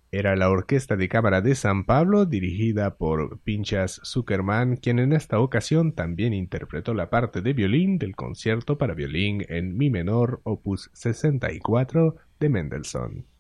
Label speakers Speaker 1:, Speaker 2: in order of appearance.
Speaker 1: Era la Orquesta de Cámara de San Pablo, dirigida por Pinchas Zukerman, quien en esta ocasión también interpretó la parte de violín del concierto para violín en mi menor, opus 64 de Mendelssohn.